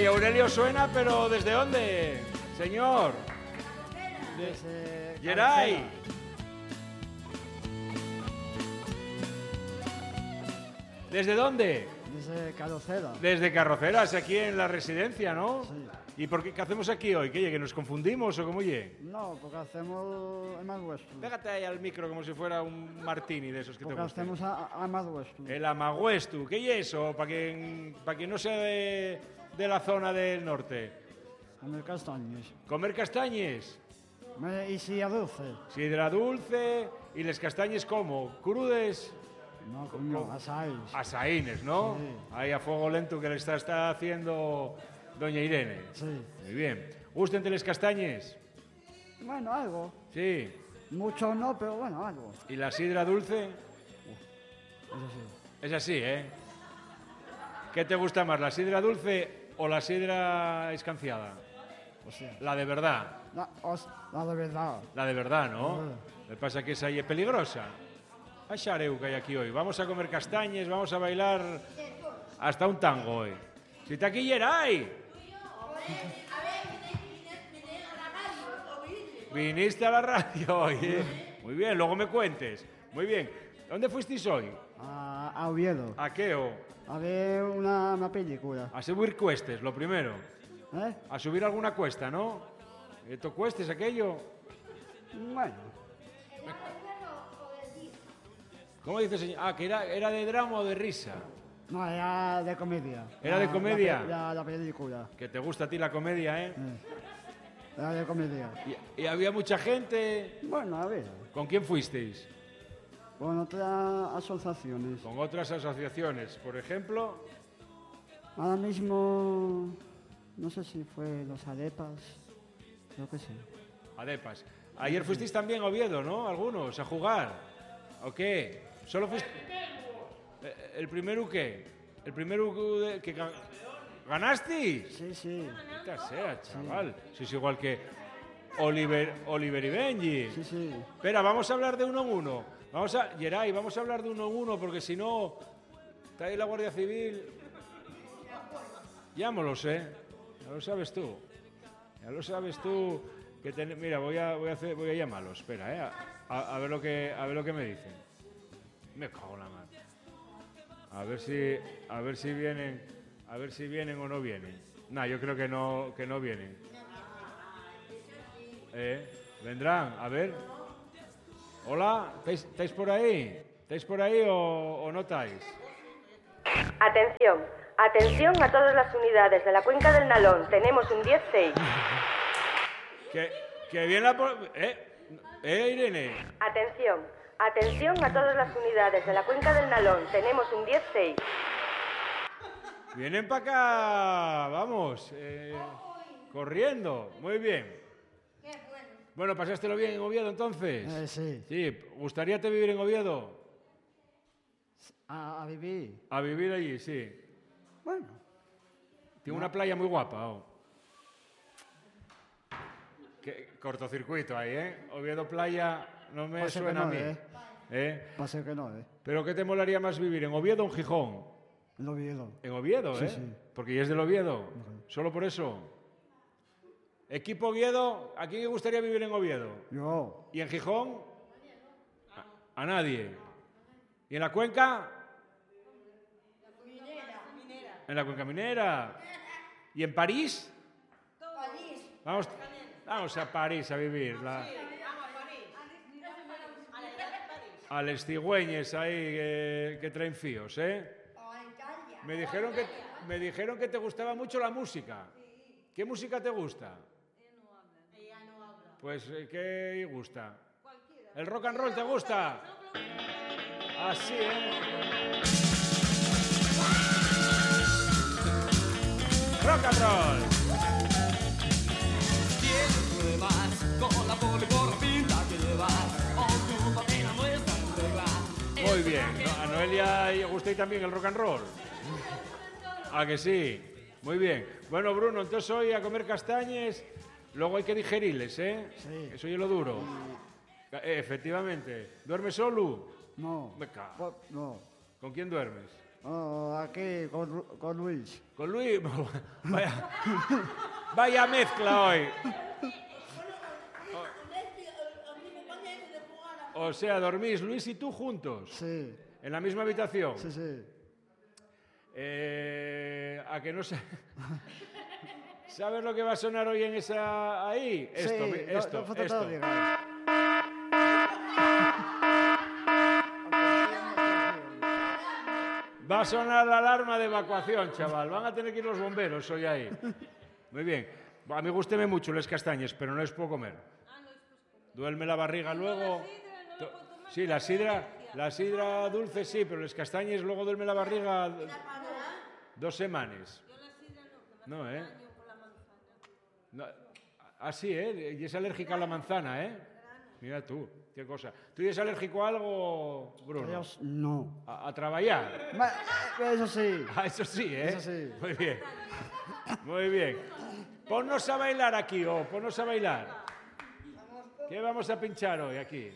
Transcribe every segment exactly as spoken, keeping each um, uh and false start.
Rey Aurelio suena, pero ¿desde dónde, señor? Desde Geray. ¿Desde dónde? Desde Carrocera. Desde Carroceras, aquí en la residencia, ¿no? Sí. ¿Y por qué, qué hacemos aquí hoy? ¿Qué, que nos confundimos o cómo ye? No, porque hacemos el más vuestro. Pégate ahí al micro como si fuera un martini de esos que Porque te gustan. hacemos a, a más vuestro. El amaguestu, ¿qué es eso? Para quien, para quien no sea de, de la zona del norte. Comer castañas. Comer castañes. Me- Y si a dulce. Sidra dulce y les castañes como crudes, No, coño, asáis. asaínes, ¿no? Sí. Ahí a fuego lento que le está, está haciendo doña Irene. Sí. Muy bien. ¿Gústenте les castañes? Bueno, algo. Sí. Mucho no, pero bueno, algo. ¿Y la sidra dulce? Eso sí. Es así, ¿eh? ¿Qué te gusta más, la sidra dulce o la sidra escanciada? O sea, La de verdad. la, os- la de verdad. La de verdad, ¿no? Ah. Lo que pasa es que esa ahí es peligrosa. Ay, xareu que hay aquí hoy. Vamos a comer castañes, vamos a bailar hasta un tango hoy. Si te aquí Geray. Viniste a la radio hoy, ¿eh? Muy bien, luego me cuentes. Muy bien. ¿Dónde fuisteis hoy? A, a Oviedo. ¿A qué o? A ver una, una película. A subir cuestes, lo primero. ¿Eh? A subir alguna cuesta, ¿no? ¿Esto cuestes aquello? Bueno. ¿Cómo dice señor? Ah, que era, era de drama o de risa. No, era de comedia. ¿Era de La- comedia? La, pe- la- la película. Que te gusta a ti la comedia, ¿eh? Eh. Era de comedia. Y, y había mucha gente. Bueno, a ver. ¿Con quién fuisteis? Con otras asociaciones. Con otras asociaciones. Por ejemplo, Ahora mismo, no sé si fue los Arepas, creo que sí. Adepas. Ayer fuisteis también a Oviedo, ¿no? Algunos, a jugar. ¿O qué? ¿Solo fuiste? Eh, ¿El primero qué? ¿El primero que, que ga- ganasteis? Sí, sí, Qué sea, chaval. Si es igual que Oliver, Oliver y Benji. sí, sí. Espera, vamos a hablar de uno en uno. Vamos a, Geray, vamos a hablar de uno en uno porque si no, está ahí la Guardia Civil. Ya me lo sé, ya lo sabes tú. Ya lo sabes tú. Que ten- mira, voy a, voy a hacer, voy a llamarlos. Espera, eh, a, a- a ver lo que, a ver lo que me dicen. Me cago en la mano. A ver si, a ver si vienen, a ver si vienen o no vienen. Nah, yo creo que no, que no vienen. Eh, vendrán, a ver. Hola, ¿estáis, estáis por ahí? ¿Estáis por ahí o, o no estáis? Atención, atención a todas las unidades de la cuenca del Nalón. Tenemos un diez seis. Que, que viene la... po- ¿Eh? ¿Eh, Irene? Atención, atención a todas las unidades de la cuenca del Nalón. Tenemos un diez seis. Vienen para acá, vamos, eh, corriendo. Muy bien. Bueno, ¿pasástelo bien en Oviedo entonces? Eh, sí. Sí, ¿gustaríate vivir en Oviedo? A, a vivir. A vivir allí, sí. Bueno, Tiene una playa muy guapa. Oh. Qué cortocircuito ahí, ¿eh? Oviedo playa no me Pasa que suena a no, mí. ¿eh? ¿Eh? pasa que no, ¿eh? ¿Pero qué te molaría más vivir, en Oviedo o en Gijón? El Oviedo. En Oviedo, Sí, ¿eh? sí. Porque ya es del Oviedo. Solo por eso. Equipo Oviedo, ¿a quién le gustaría vivir en Oviedo? Yo, ¿Y en Gijón? A, a nadie. ¿Y en la cuenca? En la cuenca minera. ¿Y en París? Vamos, vamos a París a vivir. La... A les cigüeñes ahí que, que traen fíos, ¿eh? Me dijeron que, me dijeron que te gustaba mucho la música. ¿Qué música te gusta? Pues, eh, ¿qué gusta? ¿El rock and roll te gusta? Así, ¿eh? Rock and roll. Tienes pruebas con la poli por la pinta que llevas. O tu patina muestra en regla. Muy bien. ¿No? ¿A Noelia le gusta también el rock and roll? ¿A que sí? Muy bien. Bueno, Bruno, entonces hoy a comer castañes, luego hay que digerirles, ¿eh? Sí. Eso es lo duro. Eh, efectivamente. ¿Duermes solo? no. Me cago. Po- No. ¿Con quién duermes? Oh, aquí con, Ru- con Luis. Con Luis. Vaya, vaya mezcla hoy. O sea, dormís Luis y tú juntos. Sí, En la misma habitación. sí, sí. Eh, a que no sé. ¿Sabes lo que va a sonar hoy en esa ahí? Esto, sí, mi- lo- esto, lo foto esto. todo, digamos. Va a sonar la alarma de evacuación, chaval. Van a tener que ir los bomberos hoy ahí. Muy bien. A mí gústeme mucho las castañas, pero no les puedo comer. Duerme la barriga luego. To- Sí, la sidra, la sidra dulce sí, pero las castañas luego duerme la barriga d- dos semanas. No, ¿eh? No, así, ¿eh? Y es alérgica a la manzana, ¿eh? Mira tú, qué cosa. ¿Tú eres alérgico a algo, Bruno? Dios, no. A, a trabajar. Ma- eh, Eso sí. Ah, eso sí, ¿eh? Eso sí. Muy bien. Muy bien. Ponnos a bailar aquí, oh, ponnos a bailar. ¿Qué vamos a pinchar hoy aquí?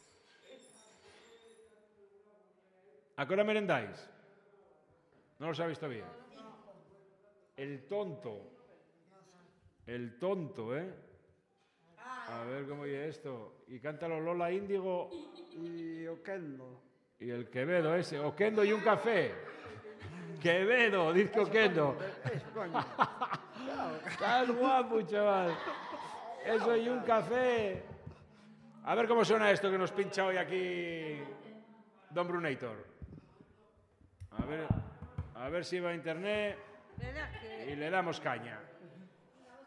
¿A qué hora merendáis? ¿No lo sabéis todavía? El tonto. El tonto, ¿eh? A ver cómo oye esto. Y cántalo Lola Índigo Y Oquendo. y el Quevedo ese. Oquendo y un café. Quevedo, dice Oquendo. Eso, coño. Estás guapo, chaval. Eso y un café. A ver cómo suena esto que nos pincha hoy aquí Don Brunator. A ver, a ver si va a internet y le damos caña.